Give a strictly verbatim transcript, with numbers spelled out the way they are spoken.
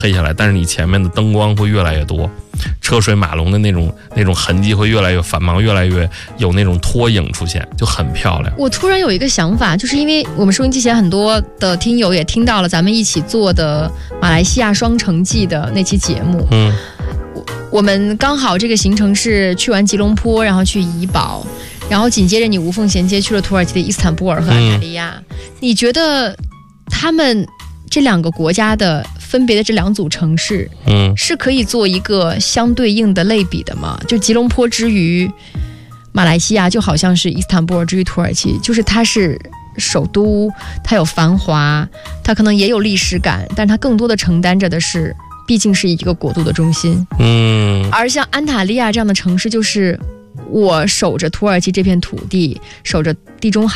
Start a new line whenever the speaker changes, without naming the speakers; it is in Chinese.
黑下来，但是你前面的灯光会越来越多，车水马龙的那种那种痕迹会越来越繁忙，越来越有那种拖影出现，就很漂亮。
我突然有一个想法，就是因为我们收音机前很多的听友也听到了咱们一起做的马来西亚双城记的那期节目，
嗯，
我们刚好这个行程是去完吉隆坡，然后去怡保，然后紧接着你无缝衔接去了土耳其的伊斯坦布尔和安塔利亚、嗯、你觉得他们这两个国家的分别的这两组城市，嗯，是可以做一个相对应的类比的吗？就吉隆坡之于马来西亚，就好像是伊斯坦布尔之于土耳其，就是它是首都，它有繁华，它可能也有历史感，但它更多的承担着的是，毕竟是一个国度的中心。嗯，而像安塔利亚这样的城市，就是我守着土耳其这片土地，守着地中海。